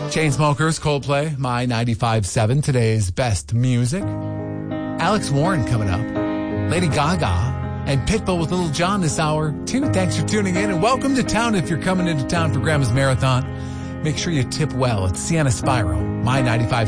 Chainsmokers, Coldplay, My 95.7, today's best music. Alex Warren coming up. Lady Gaga and Pitbull with Little John this hour, too. Thanks for tuning in and welcome to town if you're coming into town for Grandma's Marathon. Make sure you tip well. It's Sienna Spyro, My 95.7.